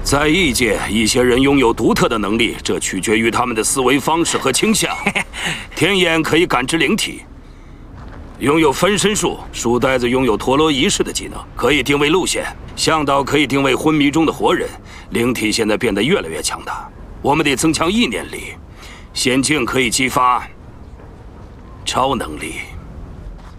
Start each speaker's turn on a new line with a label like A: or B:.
A: 在异界，一些人拥有独特的能力，这取决于他们的思维方式和倾向。天眼可以感知灵体，拥有分身术；书呆子拥有陀螺仪式的技能，可以定位路线；向导可以定位昏迷中的活人。灵体现在变得越来越强大，我们得增强意念力。显境可以激发超能力。